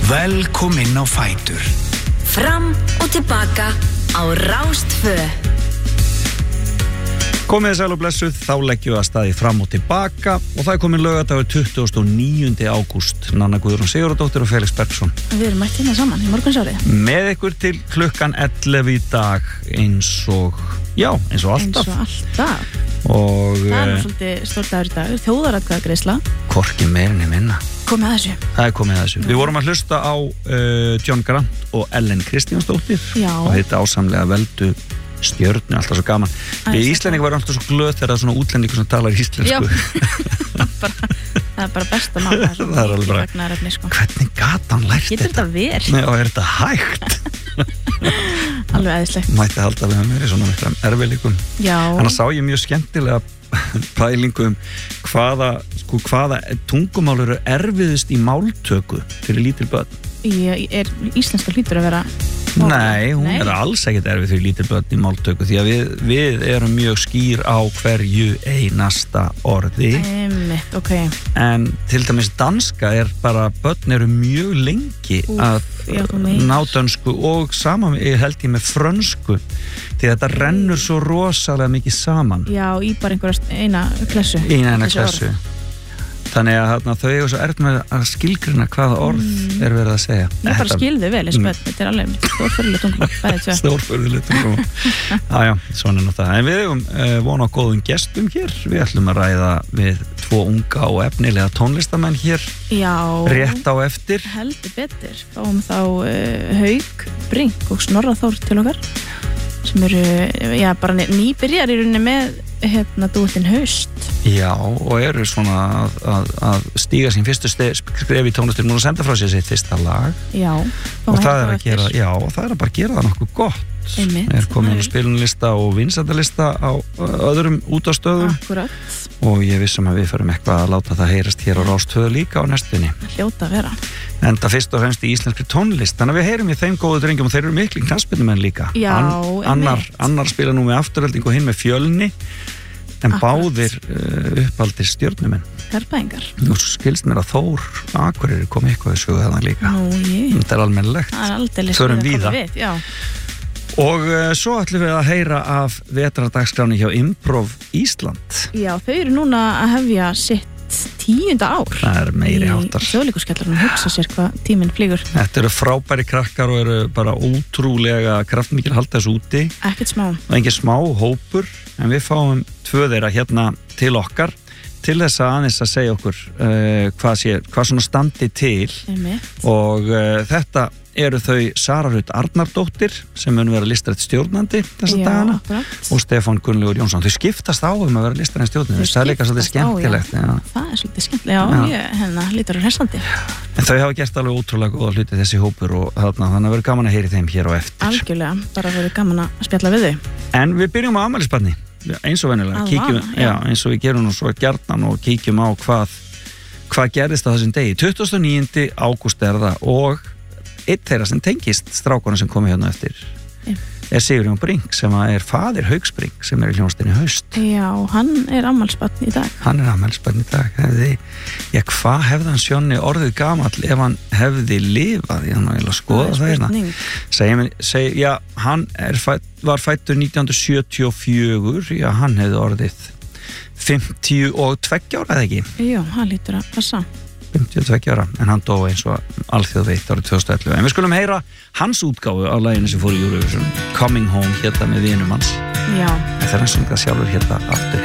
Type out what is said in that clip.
Velkomin á Fætur. Fram og tilbaka á Rás 2. Komið sæl og blessuð, þá leggjum við að staði fram og tilbaka og það er komin laugardagur 29. ágúst. Nanna Guðrún Sigurðardóttir og Felix Bergsson. Við erum mætt hérna saman í morgunsárið. Með ykkur til klukkan 11 í dag eins og alltaf. Og það er nú svolítið stór dagur í dag, þjóðaratkvæðagreiðsla. Hvorki meira minna. Komið að þessu. Það er komið að þessu. Við vorum að hlusta á John Grant og Ellen Kristjánsdóttir og þetta ásamlega veldu stjörnu, alltaf svo gaman. Við Íslendingar varum alltaf svo glöð þegar það er svona útlendingur sem talar íslensku. Það er bara besta mála. Það er alveg bara, hvernig gat hann lært þetta? Getur þetta verið? Nei, og er þetta hægt? Alveg æðislegt. Mætti halda við mér í svona mikla erfiðleikum. Já. Þannig að sá ég mjög skemmtilega pælingu hvaða tungumál eru erfiðust í máltöku fyrir lítil börn. Er íslenska hlýtur að vera... Nei, hún er alls ekkert erfið fyrir lítil börn í máltöku því að við erum mjög skýr á hverju einasta orði. Einmitt, ok. En til dæmis danska er bara, börn eru mjög lengi að ná dönsku og saman held ég með frönsku því að þetta rennur svo rosalega mikið saman. Já, í bara eina klessu. Í eina klessu. Þannig að þau eru svo erfitt með að skilgrina hvaða orð er verið að segja. Ég bara skilði vel, þetta er alveg stórfurðulegt tungumál. Stórfurðulegt tungumál. Já, svona er nú það. En við eigum vona á góðum gestum hér. Við ætlum að ræða við 2 unga og efnilega tónlistamenn hér. Já. Rétt á eftir. Heldur betur. Fáum þá Hauk, Brink og Snorra Þór til okkar. Sem eru, bara nýbyrjar í rauninni með dúettinn Haust. Já, og eru svona að stíga sín fyrstu skref í tónlistur núna að senda frá sér sitt fyrsta lag. Já. Og það er að bara gera það nokkuð gott. Einmitt. Er komin á spilunlista og vinsældalista á öðrum útastöðum. Akkurat. Og ég vissum að við förum eitthvað að láta það heyrast hér á Rás 2 líka á næstunni. Hljóta að vera. Enda fyrst og fremst í íslenskri tónlist. Þannig að við heyrum í þeim góðu drengjum og þeir eru mikli knattspyrnumenn líka. Já, annar spila nú með Afturelding og hinn með Fjölni. En báðir uppaldir stjörnumenn. Garbaðingar. Nú skilst mér að Þór Akureyri kom eitthvað í sögu þarna líka. Þetta er almennilegt. Það er aldeilis förum víða. Já. Og svo ætlum við að heyra af vetrardagskráni hjá Improv Ísland. Já, þau eru núna að hefja sitt 10. ár. Það er meiri háttar. Í Þjóðleikhússkjallaranum, hugsa sér hvað tíminn flýgur. Þetta eru frábæri krakkar og eru bara ótrúlega kraftmikil halda þessu úti. Ekkert smá. Og engin smá hópur, en við fáum 2 þeirra hérna til okkar til þess að aðeins að segja okkur hvað svona standi til. Og þetta eru þau Sara Rut Arnardóttir sem mun vera listrætt stjórnandi þessa dagana og Stefán Gunnlaugur Jónsson. Þau skiptast á að vera listrætt stjórnandi. Það er líka svolítið skemmtilegt. Það er svolítið skemmtilegt. Já, lítur á hressandi. En þau hafa gert alveg ótrúlega góða hluti þessi hópur og þannig að verður gaman að heyri þeim hér á eftir. Algjörlega, bara verður gaman að spjalla við þau. En við byrjum á afmælisbarni eins og venjulega. Eins og við gerum nú svo gjarnan og kíkjum á hvað gerðist á þessum degi. 29. ágúst er það og einn þeirra sem tengist strákona sem komi hérna eftir er Sigurjón Brink sem er faðir Hauks Brink sem er í hljómsveitinni Haust. Já, hann er afmælisbarn í dag. Hvað hefði hann Sjónni orðið gamall ef hann hefði lifað? Ég hann að skoða það hérna. Hann var fæddur 1974, hann hefði orðið 52 ára eða ekki? Jú, hann lítur að passa. 52 ára, en hann dó eins og alþjóð veitt árið 2011. En við skulum heyra hans útgáfu á laginu sem fór í Eurovision, Coming Home, hérna með vinum hans. Já. En það er eins og það sjálfur hérna aftur